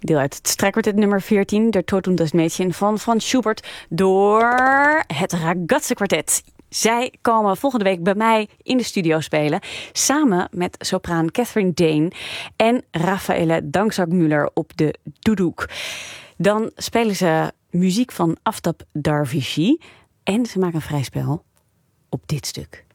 Deel uit het strijkkwartet nummer 14, Der Tod und das Mädchen van Franz Schubert, door het Ragazze Kwartet. Zij komen volgende week bij mij in de studio spelen, samen met sopraan Catherine Dane en Raffaele Dankzak-Müller op de duduk. Dan spelen ze muziek van Aftab Darvishi en ze maken een vrij spel op dit stuk.